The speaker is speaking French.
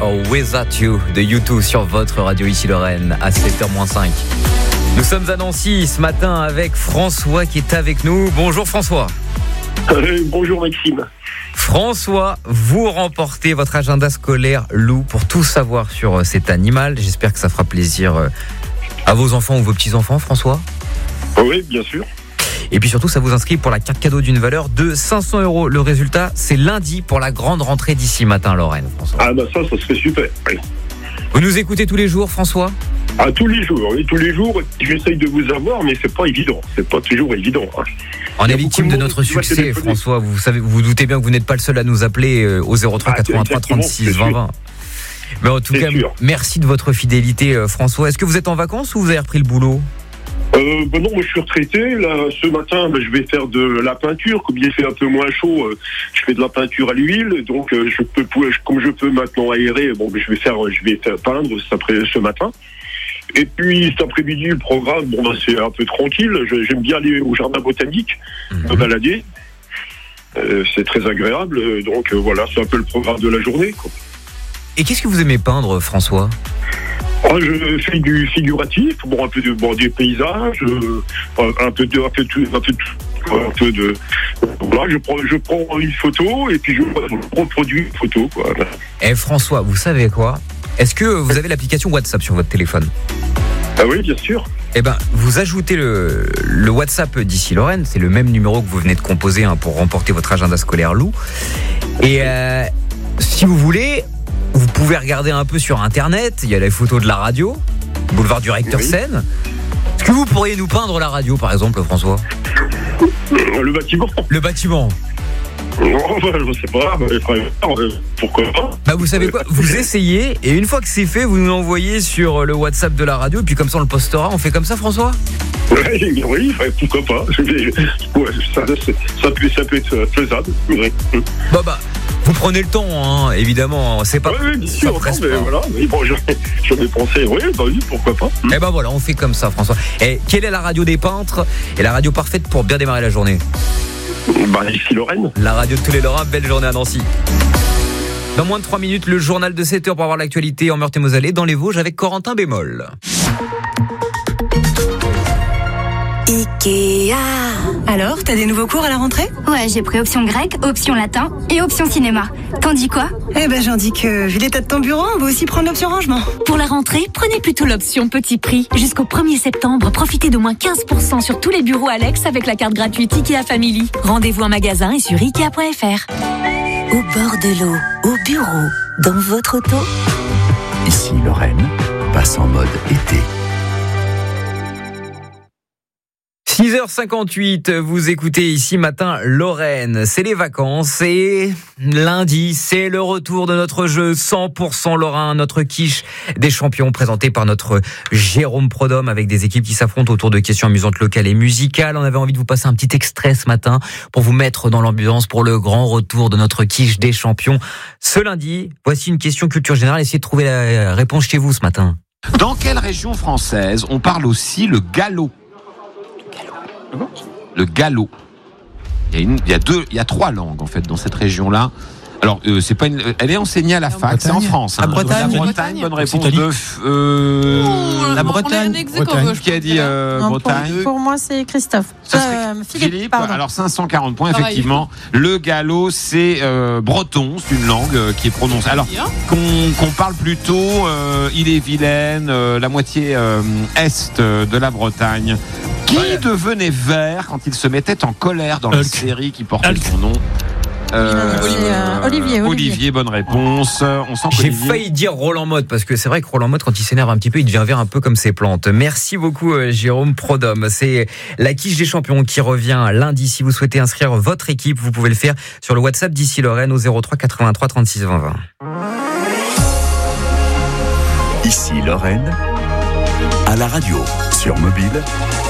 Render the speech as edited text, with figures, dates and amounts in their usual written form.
Without You de U2 sur votre radio ici Lorraine à 7h-5. Nous sommes à Nancy ce matin avec François qui est avec nous. Bonjour François. Bonjour Maxime. François, vous remportez votre agenda scolaire loup pour tout savoir sur cet animal. J'espère que ça fera plaisir à vos enfants ou vos petits-enfants, François. Oui, bien sûr. Et puis surtout, ça vous inscrit pour la carte cadeau d'une valeur de 500 €. Le résultat, c'est lundi pour la grande rentrée d'ici matin, Lorraine, François. Ah bah ça serait super. Oui. Vous nous écoutez tous les jours, François ? Ah, tous les jours, oui, tous les jours. J'essaye de vous avoir, mais c'est pas évident. C'est pas toujours évident. Hein. On est victime de notre succès, François. Vous doutez bien que vous n'êtes pas le seul à nous appeler au 03 83 36 20 20. Mais en tout cas, merci de votre fidélité, François. Est-ce que vous êtes en vacances ou vous avez repris le boulot ? Non, moi je suis retraité. Là, ce matin, je vais faire de la peinture. Comme il fait un peu moins chaud, je fais de la peinture à l'huile. Donc, comme je peux maintenant aérer, je vais faire peindre ce matin. Et puis cet après-midi, le programme, c'est un peu tranquille. J'aime bien aller au jardin botanique, me balader. C'est très agréable. Donc voilà, c'est un peu le programme de la journée, quoi. Et qu'est-ce que vous aimez peindre, François ? Je fais du figuratif, un peu des paysages, un peu de voilà, je prends une photo et puis je reproduis une photo, quoi. Et François, vous savez quoi ? Est-ce que vous avez l'application WhatsApp sur votre téléphone ? Ah oui, bien sûr. Eh ben, vous ajoutez le WhatsApp d'ici Lorraine, c'est le même numéro que vous venez de composer pour remporter votre agenda scolaire loup. Et si vous voulez, vous pouvez regarder un peu sur Internet, il y a les photos de la radio, boulevard du Recteur Seine. Est-ce que vous pourriez nous peindre la radio, par exemple, François ? Le bâtiment. Le bâtiment. Non, je sais pas, pourquoi pas. Vous savez quoi ? Vous essayez, et une fois que c'est fait, vous nous l'envoyez sur le WhatsApp de la radio, et puis comme ça on le postera. On fait comme ça, François ? Oui, pourquoi pas. Ça peut être faisable. Oui. Vous prenez le temps, hein, évidemment. C'est pas. Oui, bien sûr. Voilà. J'en ai pensé. Oui, pourquoi pas. Eh ben voilà, on fait comme ça, François. Et quelle est la radio des peintres et la radio parfaite pour bien démarrer la journée ? Ici Lorraine. La radio de tous les Lorrains, belle journée à Nancy. Dans moins de 3 minutes, le journal de 7h pour avoir l'actualité en Meurthe-et-Moselle, dans les Vosges avec Corentin Bémol. Ikea. Alors, t'as des nouveaux cours à la rentrée ? Ouais, j'ai pris option grec, option latin et option cinéma. T'en dis quoi ? J'en dis que, vu l'état de ton bureau, on va aussi prendre l'option rangement. Pour la rentrée, prenez plutôt l'option petit prix. Jusqu'au 1er septembre, profitez d'au moins 15% sur tous les bureaux Alex avec la carte gratuite Ikea Family. Rendez-vous en magasin et sur Ikea.fr. Au bord de l'eau, au bureau, dans votre auto. Ici Lorraine, passe en mode été. 6h58, vous écoutez ici matin Lorraine. C'est les vacances et lundi, c'est le retour de notre jeu 100% Lorrain, notre quiche des champions présenté par notre Jérôme Prodhomme avec des équipes qui s'affrontent autour de questions amusantes locales et musicales. On avait envie de vous passer un petit extrait ce matin pour vous mettre dans l'ambiance pour le grand retour de notre quiche des champions. Ce lundi, voici une question culture générale. Essayez de trouver la réponse chez vous ce matin. Dans quelle région française on parle aussi le gallo ? Le gallo. Il y a 3 langues en fait dans cette région-là. Alors c'est pas elle est enseignée à la fac, c'est en France. La Bretagne. La Bretagne, bonne réponse de la Bretagne. Qui a dit Bretagne ? Pour moi c'est Christophe. Philippe. Alors 540 points effectivement. Le gallo c'est breton, c'est une langue qui est prononcée. Alors qu'on parle plutôt Ille-et-Vilaine, la moitié est de la Bretagne. Qui devenait vert quand il se mettait en colère dans la série qui portait son nom ? Olivier, bonne réponse. On sent J'ai failli dire Roland Motte parce que c'est vrai que Roland Motte, quand il s'énerve un petit peu, il devient vert un peu comme ses plantes. Merci beaucoup Jérôme Prodhomme. C'est la quiche des champions qui revient lundi. Si vous souhaitez inscrire votre équipe, vous pouvez le faire sur le WhatsApp d'ici Lorraine au 03 83 36 20 20. Ici Lorraine, à la radio, sur mobile